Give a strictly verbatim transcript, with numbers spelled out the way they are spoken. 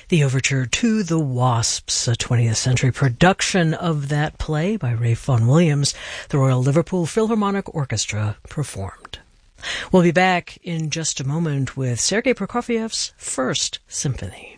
The overture to The Wasps, a twentieth century production of that play by Ralph Vaughan Williams, the Royal Liverpool Philharmonic Orchestra performed. We'll be back in just a moment with Sergei Prokofiev's First Symphony.